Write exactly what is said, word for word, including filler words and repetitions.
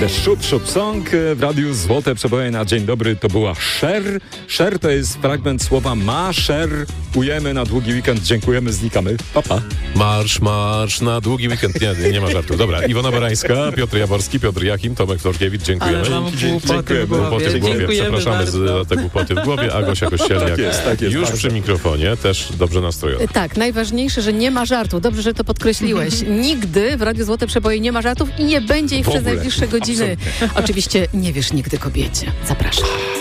The Shoop Shoop Song w radiu Złote Przeboje na dzień dobry. To była Sher. Sher to jest fragment słowa maszerujemy na długi weekend. Dziękujemy, znikamy. Pa, pa. Marsz, marsz na długi weekend. Nie, nie ma żartu. Dobra, Iwona Barańska, Piotr Jaworski, Piotr Jachim, Tomek Florkiewicz. Dziękujemy. Ale mam głupoty w głowie. Głupoty w głowie. Przepraszamy bardzo. za te głupoty w głowie. A Gosia Kościelniak Tak jest, tak jest, już bardzo. przy mikrofonie, też dobrze nastrojona. Tak, najważniejsze, że nie ma żartu. Dobrze, że to podkreśliłeś. Nigdy w Radiu Złote Przeboje nie ma żartów i nie będzie ich W przez ogóle. najbliższe godziny. Oczywiście nie wiesz nigdy kobiecie. Zapraszam.